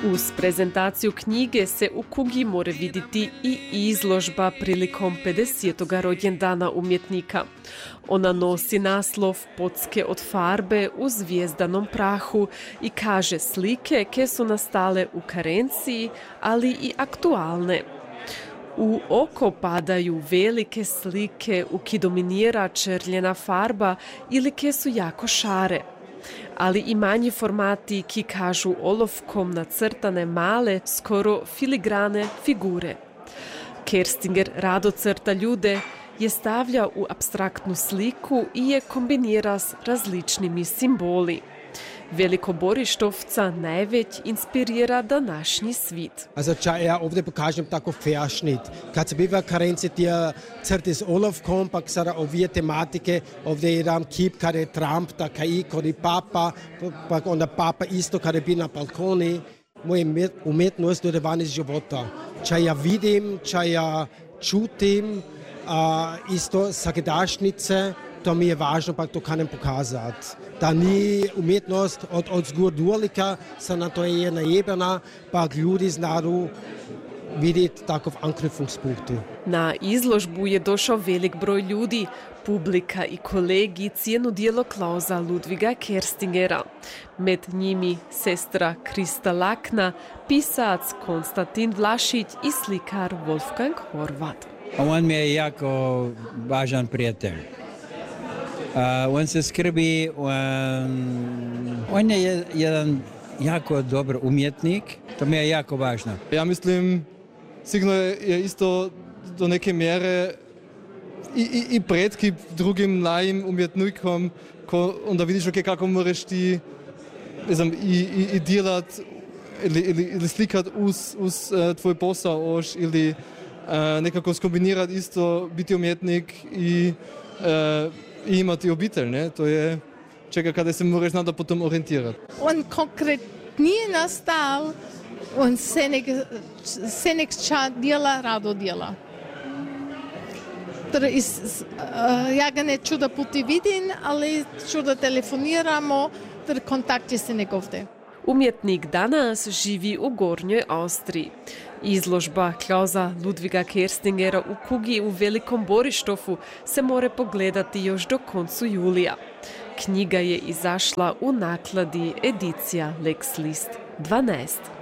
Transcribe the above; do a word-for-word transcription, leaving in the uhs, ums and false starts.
Uz prezentaciju knjige se u Kugi more vidjeti i izložba prilikom pedesetog rođendana umjetnika. Ona nosi naslov Pocke od farbe u zvijezdanom prahu i kaže slike ke su nastale u karenciji, ali i aktualne. U oko padaju velike slike u ki dominira čerljena farba ili ke su jako šare. Ali i manji formati ki kažu olovkom nacrtane male, skoro filigrane figure. Kerstinger rado crta ljude, je stavlja u abstraktnu sliku i je kombinira s različnimi simboli. Velikoborištovca najveć inspirira današnji svit. Also, če ja ovdje pokažem tako verschnitt. Kad se biva karenci tija crti s olovkom, pa sada ovije tematike, ovdje je jedan kip kada je Trump, da kaj kod je papa, pa onda papa isto kada je bil na balkoni. Moja umetnost je van iz života. Če ja vidim, če ja čutim, uh, isto sakedašnice, to mi je važno, pa to kanem pokazati. Da ni umetnost od, od zgordurlika, samo to je jedna jebena, pa ljudi znaju vidjeti takov anknüpfungspunkte. Na izložbu je došao velik broj ljudi, publika i kolegi cijenu dijelo Klausa Ludviga Kerstingera. Med njimi sestra Krista Lakna, pisac Konstantin Vlašić i slikar Wolfgang Horvat. On mi je jako važan prijatelj. Uh, on se skrbi, um, on je jedan jako dobar umjetnik, to mi je jako važno. Ja mislim, sigurno je isto do neke mjere i, i, i predkip drugim mladim umjetnikom, ko onda vidiš okay, kako moraš ti znam, i, i, i djelat ili, ili, ili slikat uz, uz uh, tvoj posao oš, ili uh, nekako skombinirati isto biti umjetnik i uh, i imati obitelj, ne? To je čega kada se moraš nada potom orijentirati. On konkret nije nastal, on se nek, se nek ča djela, rado djela. Iz, uh, ja ga ne čuda puti vidim, ali čuda telefoniramo, ter kontakt je se negovde. Umjetnik danas živi u Gornjoj Austriji. Izložba Klausa Ludviga Kerstingera u Kugi u Velikom Borištovu se more pogledati još do koncu julija. Knjiga je izašla u nakladi edicija Lex List dvanaest.